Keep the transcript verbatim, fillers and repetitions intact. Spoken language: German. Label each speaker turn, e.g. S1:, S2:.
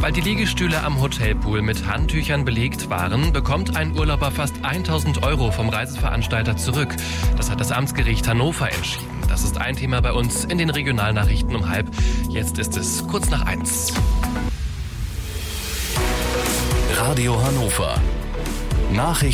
S1: Weil die Liegestühle am Hotelpool mit Handtüchern belegt waren, bekommt ein Urlauber fast tausend Euro vom Reiseveranstalter zurück. Das hat das Amtsgericht Hannover entschieden. Das ist ein Thema bei uns in den Regionalnachrichten um halb. Jetzt ist es kurz nach eins.
S2: Radio Hannover. Nachrichten